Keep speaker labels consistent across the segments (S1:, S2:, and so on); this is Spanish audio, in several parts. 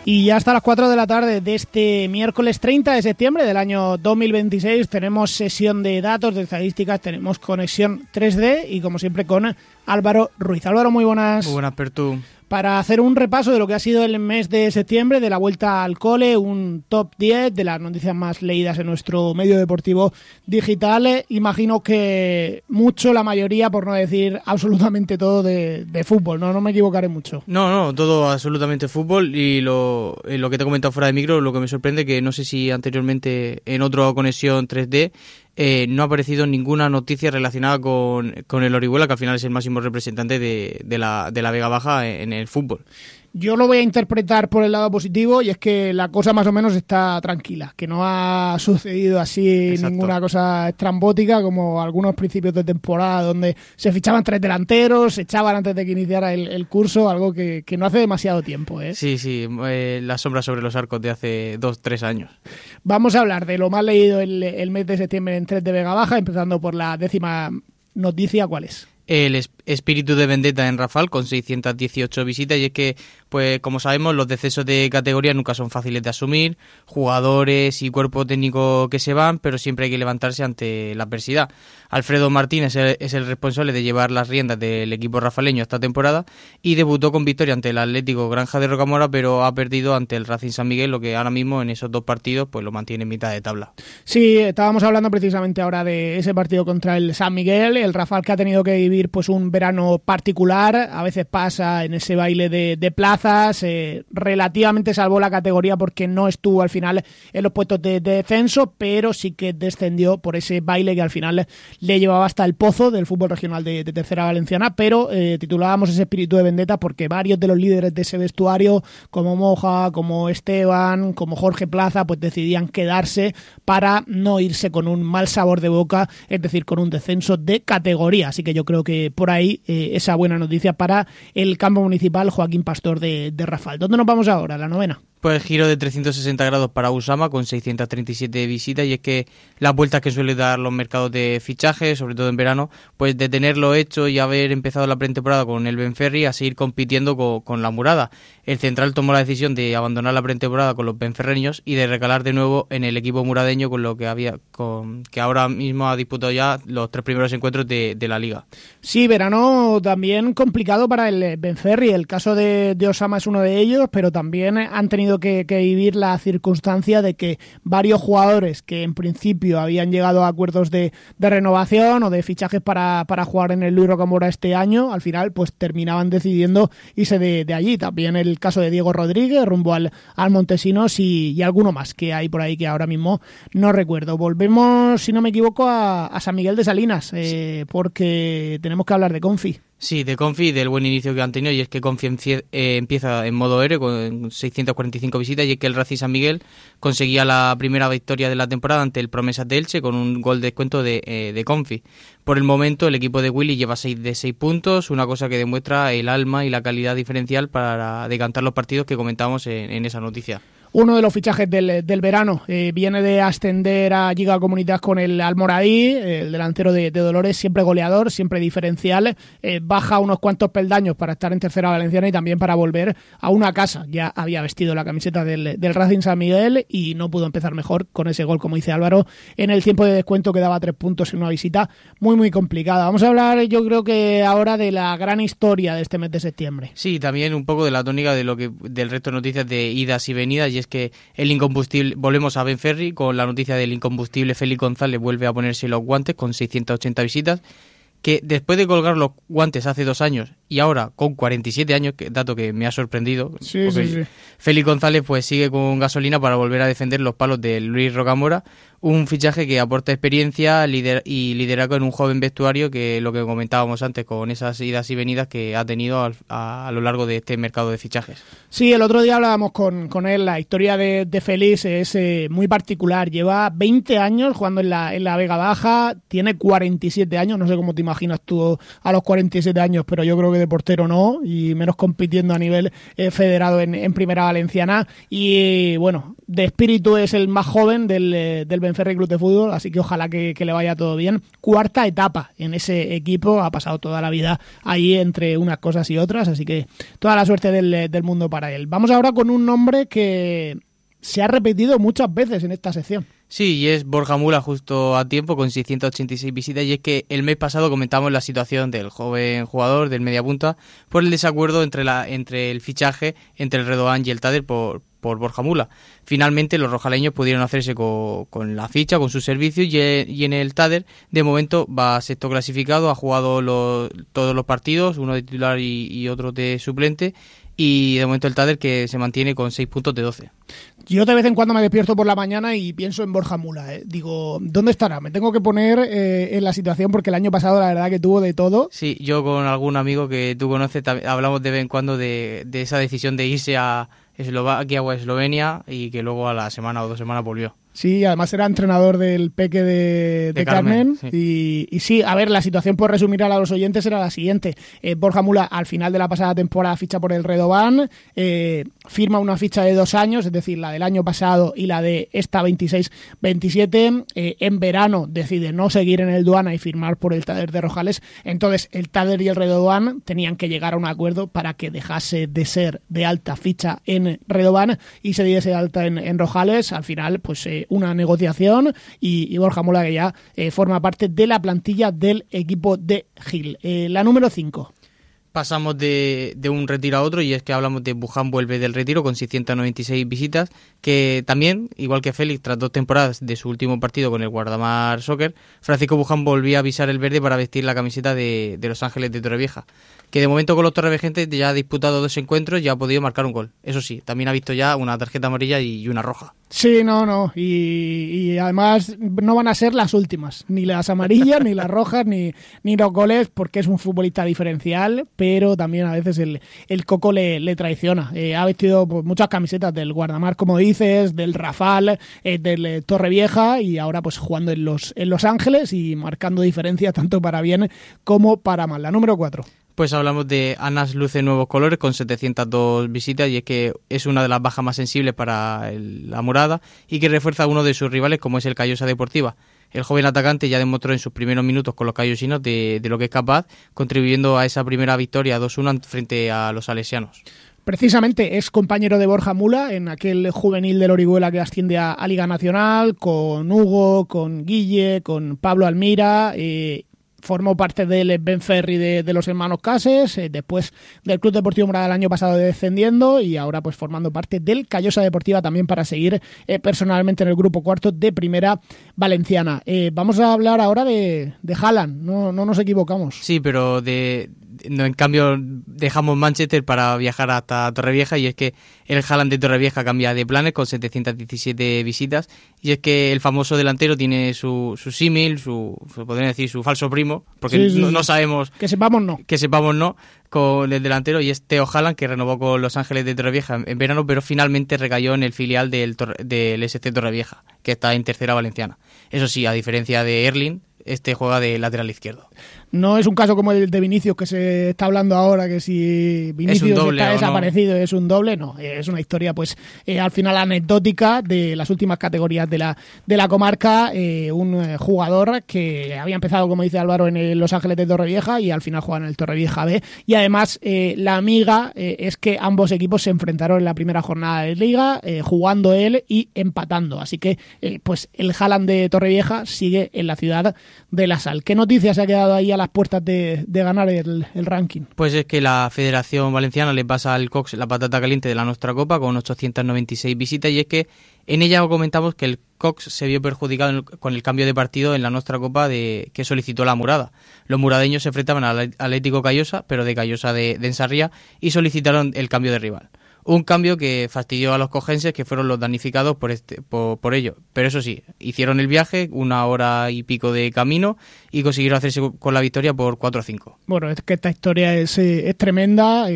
S1: Y ya hasta las 4 de la tarde de este miércoles 30 de septiembre del año 2026 tenemos sesión de datos, de estadísticas, tenemos conexión 3D y como siempre con Álvaro Ruiz. Álvaro, muy buenas.
S2: Muy buenas, Pertu.
S1: Para hacer un repaso de lo que ha sido el mes de septiembre, de la vuelta al cole, un top 10 de las noticias más leídas en nuestro medio deportivo digital. Imagino que mucho, la mayoría, por no decir absolutamente todo de fútbol, ¿no? No me equivocaré mucho.
S2: No, todo absolutamente fútbol y lo que te he comentado fuera de micro, lo que me sorprende que no sé si anteriormente en otra conexión 3D no ha aparecido ninguna noticia relacionada con el Orihuela, que al final es el máximo representante de la Vega Baja en el fútbol.
S1: Yo lo voy a interpretar por el lado positivo y es que la cosa más o menos está tranquila, que no ha sucedido así. Exacto. Ninguna cosa estrambótica como algunos principios de temporada donde se fichaban 3 delanteros, se echaban antes de que iniciara el curso, algo que no hace demasiado tiempo, ¿eh?
S2: Sí, la sombra sobre los arcos de hace 2-3 años.
S1: Vamos a hablar de lo más leído el mes de septiembre en 3 de Vega Baja, empezando por la 10ª noticia. ¿Cuál es?
S2: El espíritu de vendetta en Rafal, con 618 visitas, y es que, pues como sabemos, los descensos de categoría nunca son fáciles de asumir, jugadores y cuerpo técnico que se van, pero siempre hay que levantarse ante la adversidad. Alfredo Martínez es el responsable de llevar las riendas del equipo rafaleño esta temporada y debutó con victoria ante el Atlético Granja de Rocamora, pero ha perdido ante el Racing San Miguel, lo que ahora mismo en esos 2 partidos pues lo mantiene en mitad de tabla.
S1: Sí, estábamos hablando precisamente ahora de ese partido contra el San Miguel, el Rafal que ha tenido que vivir pues un verano particular, a veces pasa en ese baile de plazas, relativamente salvó la categoría porque no estuvo al final en los puestos de descenso, pero sí que descendió por ese baile que al final le llevaba hasta el pozo del fútbol regional de Tercera Valenciana, pero titulábamos ese espíritu de vendetta porque varios de los líderes de ese vestuario, como Moja, como Esteban, como Jorge Plaza, pues decidían quedarse para no irse con un mal sabor de boca, es decir, con un descenso de categoría. Así que yo creo que por ahí esa buena noticia para el campo municipal Joaquín Pastor de Rafal. ¿Dónde nos vamos ahora? La 9ª.
S2: Pues giro de 360 grados para Usama con 637 visitas, y es que las vueltas que suele dar los mercados de fichajes, sobre todo en verano, pues de tenerlo hecho y haber empezado la pretemporada con el Benferri a seguir compitiendo con la Murada. El central tomó la decisión de abandonar la pretemporada con los benferreños y de recalar de nuevo en el equipo muradeño, con lo que que ahora mismo ha disputado ya los 3 primeros encuentros de la liga.
S1: Sí, verano también complicado para el Benferri. El caso de Osama es uno de ellos, pero también han tenido que vivir la circunstancia de que varios jugadores que en principio habían llegado a acuerdos de renovación o de fichajes para jugar en el Luis Rocamora este año, al final pues terminaban decidiendo irse de allí. También el caso de Diego Rodríguez rumbo al Montesinos y alguno más que hay por ahí que ahora mismo no recuerdo. Volvemos, si no me equivoco, a San Miguel de Salinas, porque tenemos que hablar de Confi.
S2: Sí, de Confi, del buen inicio que han tenido, y es que Confi empieza en modo héroe con 645 visitas, y es que el Racing San Miguel conseguía la primera victoria de la temporada ante el Promesas de Elche con un gol de descuento de Confi. Por el momento el equipo de Willy lleva 6 de 6 puntos, una cosa que demuestra el alma y la calidad diferencial para decantar los partidos que comentábamos en esa noticia.
S1: Uno de los fichajes del verano viene de ascender a Lliga Comunitat con el Almoradí, el delantero de Dolores, siempre goleador, siempre diferencial, baja unos cuantos peldaños para estar en Tercera Valenciana y también para volver a una casa. Ya había vestido la camiseta del Racing San Miguel y no pudo empezar mejor con ese gol, como dice Álvaro, en el tiempo de descuento que daba 3 puntos en una visita muy complicada. Vamos a hablar, yo creo que ahora, de la gran historia de este mes de septiembre.
S2: Sí, también un poco de la tónica del resto de noticias de idas y venidas, y es que el incombustible, volvemos a Benferri con la noticia del incombustible Félix González, vuelve a ponerse los guantes con 680 visitas, que después de colgar los guantes hace 2 años y ahora con 47 años, dato que me ha sorprendido,
S1: sí.
S2: Félix González pues sigue con gasolina para volver a defender los palos de Luis Rocamora, un fichaje que aporta experiencia y liderazgo en un joven vestuario, que lo que comentábamos antes con esas idas y venidas que ha tenido a lo largo de este mercado de fichajes.
S1: Sí, el otro día hablábamos con él, la historia de Félix es muy particular, lleva 20 años jugando en la Vega Baja, tiene 47 años, no sé cómo te imaginas imaginas tú a los 47 años, pero yo creo que de portero no, y menos compitiendo a nivel federado en Primera Valenciana. Y bueno, de espíritu es el más joven del Benferri Club de Fútbol, así que ojalá que le vaya todo bien. Cuarta etapa en ese equipo, ha pasado toda la vida ahí entre unas cosas y otras, así que toda la suerte del mundo para él. Vamos ahora con un nombre que se ha repetido muchas veces en esta sección.
S2: Sí, y es Borja Mula, justo a tiempo, con 686 visitas, y es que el mes pasado comentamos la situación del joven jugador, del mediapunta, por el desacuerdo entre el fichaje entre el Redován y el Tader por Borja Mula. Finalmente los rojaleños pudieron hacerse con la ficha, con su servicio, y en el Tader de momento va sexto clasificado, ha jugado todos los partidos, uno de titular y otro de suplente, y de momento el Tader que se mantiene con 6 puntos de 12.
S1: Yo de vez en cuando me despierto por la mañana y pienso en Borja Mula. Digo, ¿dónde estará? Me tengo que poner en la situación porque el año pasado la verdad que tuvo de todo.
S2: Sí, yo con algún amigo que tú conoces hablamos de vez en cuando de esa decisión de irse a Eslovaquia o a Eslovenia y que luego a la semana o 2 semanas volvió.
S1: Sí, además era entrenador del Peque de Carmen. Sí. Y sí, a ver, la situación, por resumir a los oyentes, era la siguiente. Borja Mula, al final de la pasada temporada, ficha por el Redován, firma una ficha de 2 años, es decir, la del año pasado y la de esta 26-27. En verano decide no seguir en el Duana y firmar por el Tader de Rojales. Entonces, el Tader y el Redován tenían que llegar a un acuerdo para que dejase de ser de alta ficha en Redován y se diese de alta en Rojales. Al final, pues una negociación y Borja Mula que ya forma parte de la plantilla del equipo de Gil. La número 5.
S2: Pasamos de un retiro a otro y es que hablamos de Buján, vuelve del retiro con 696 visitas, que también, igual que Félix, tras 2 temporadas de su último partido con el Guardamar Soccer, Francisco Buján volvía a pisar el verde para vestir la camiseta de Los Ángeles de Torrevieja, que de momento con los torreviejenses ya ha disputado 2 encuentros y ha podido marcar un gol. Eso sí, también ha visto ya una tarjeta amarilla y una roja.
S1: Sí, no. Y además no van a ser las últimas, ni las amarillas, ni las rojas, ni los goles, porque es un futbolista diferencial, pero también a veces el coco le traiciona. Ha vestido pues, muchas camisetas del Guardamar, como dices, del Rafal, del Torrevieja, y ahora pues jugando en Los Ángeles y marcando diferencia tanto para bien como para mal. La número 4.
S2: Pues hablamos de Anas Luce Nuevos Colores con 702 visitas y es que es una de las bajas más sensibles para la morada y que refuerza a uno de sus rivales como es el Callosa Deportiva. El joven atacante ya demostró en sus primeros minutos con los callosinos de lo que es capaz, contribuyendo a esa primera victoria 2-1 frente a los salesianos.
S1: Precisamente es compañero de Borja Mula en aquel juvenil del Orihuela que asciende a Liga Nacional, con Hugo, con Guille, con Pablo Almira. Formó parte del Benferri de los hermanos Cases, después del Club Deportivo Morada el año pasado descendiendo y ahora pues formando parte del Callosa Deportiva también para seguir personalmente en el grupo cuarto de Primera Valenciana. Vamos a hablar ahora de Haaland, no nos equivocamos.
S2: Sí, pero en cambio dejamos Manchester para viajar hasta Torrevieja y es que el Haaland de Torrevieja cambia de planes con 717 visitas y es que el famoso delantero tiene su símil, podrían decir su falso primo, porque sí. No sabemos...
S1: Que sepamos no.
S2: Con el delantero y es Theo Haaland que renovó con Los Ángeles de Torrevieja en verano, pero finalmente recayó en el filial del SC Torrevieja, que está en Tercera Valenciana. Eso sí, a diferencia de Erling, este juega de lateral izquierdo.
S1: No es un caso como el de Vinicius que se está hablando ahora, que si Vinicius está desaparecido es un doble, no, es una historia pues al final anecdótica de las últimas categorías de la comarca, un jugador que había empezado, como dice Álvaro, en Los Ángeles de Torrevieja y al final juega en el Torrevieja B, y además la amiga es que ambos equipos se enfrentaron en la primera jornada de Liga, jugando él y empatando, así que pues el Haaland de Torrevieja sigue en la ciudad de La Sal. ¿Qué noticias se ha quedado ahí a las puertas de ganar el ranking?
S2: Pues es que la Federación Valenciana le pasa al Cox la patata caliente de la Nostra Copa con 896 visitas y es que en ella comentamos que el Cox se vio perjudicado con el cambio de partido en la Nostra Copa que solicitó la Murada. Los muradeños se enfrentaban al Atlético Callosa, pero de Callosa de Ensarría, y solicitaron el cambio de rival. Un cambio que fastidió a los cogenses, que fueron los damnificados por ello. Pero eso sí, hicieron el viaje, 1 hora y pico de camino, y consiguieron hacerse con la victoria por 4-5.
S1: Bueno, es que esta historia es tremenda.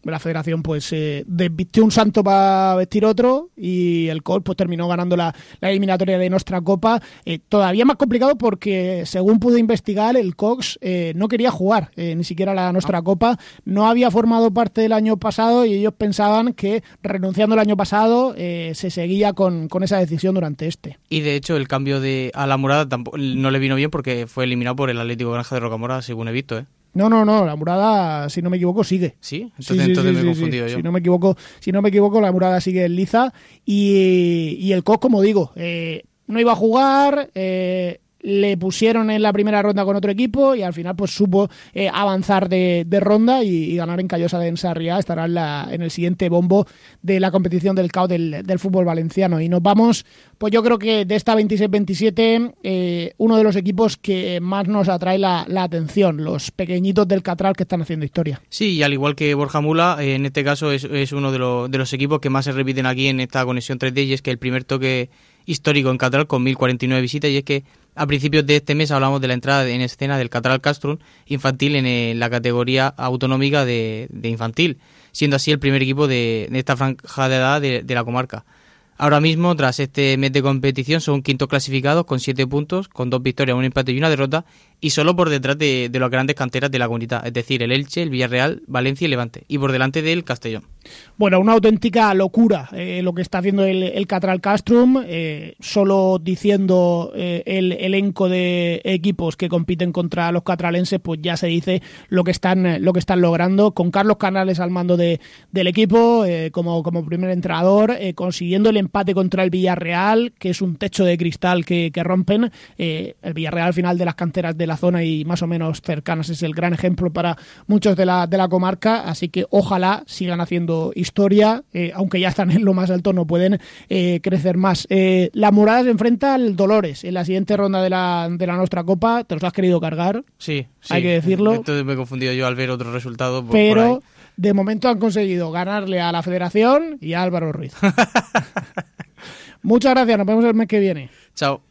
S1: la Federación pues desvistió un santo para vestir otro y el Cox pues terminó ganando la eliminatoria de nuestra Copa. Todavía más complicado porque, según pude investigar, el Cox no quería jugar ni siquiera la nuestra Copa. No había formado parte del año pasado y ellos pensaban que, renunciando el año pasado, se seguía con esa decisión durante este.
S2: Y de hecho el cambio a la Murada tampoco, no le vino bien porque fue eliminado por el Atlético Granja de Rocamora, según he visto, ¿eh?
S1: No, la Murada, si no me equivoco, sigue.
S2: ¿Sí? Entonces me he confundido yo.
S1: Si no me equivoco, la Murada sigue en liza y el Cox, como digo, no iba a jugar, le pusieron en la primera ronda con otro equipo y al final pues supo avanzar de ronda y ganar en Callosa de Sarriá. Estará en el siguiente bombo de la competición del CAO del fútbol valenciano. Y nos vamos, pues yo creo que de esta 26-27 uno de los equipos que más nos atrae la atención, los pequeñitos del Catral, que están haciendo historia.
S2: Sí, y al igual que Borja Mula, en este caso es uno de los equipos que más se repiten aquí en esta conexión 3D, y es que el primer toque histórico en Catral con 1049 visitas, y es que a principios de este mes hablamos de la entrada en escena del Catral Castrum infantil en la categoría autonómica de infantil, siendo así el primer equipo de esta franja de edad de la comarca. Ahora mismo, tras este mes de competición, son quintos clasificados con 7 puntos, con 2 victorias, un empate y una derrota, y solo por detrás de las grandes canteras de la comunidad, es decir, el Elche, el Villarreal, Valencia y Levante, y por delante del Castellón.
S1: Bueno, una auténtica locura lo que está haciendo el Catral Castrum, solo diciendo el elenco de equipos que compiten contra los catralenses, pues ya se dice lo que están logrando, con Carlos Canales al mando del equipo, como primer entrenador, consiguiendo el empate contra el Villarreal, que es un techo de cristal que rompen. El Villarreal, al final, de las canteras de la zona y más o menos cercanas, es el gran ejemplo para muchos de la comarca, así que ojalá sigan haciendo historia, aunque ya están en lo más alto, no pueden crecer más. La Murada se enfrenta al Dolores en la siguiente ronda de la nuestra Copa. ¿Te los has querido cargar?
S2: Sí.
S1: Hay que decirlo.
S2: Entonces me he confundido yo al ver otro resultado.
S1: Pero de momento han conseguido ganarle a la Federación y a Álvaro Ruiz. Muchas gracias, nos vemos el mes que viene.
S2: Chao.